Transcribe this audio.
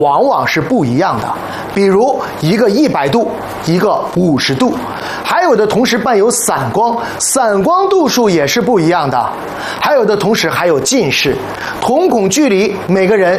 往往是不一样的，比如一个100度，一个50度，还有的同时伴有散光，散光度数也是不一样的，还有的同时还有近视，瞳孔距离每个人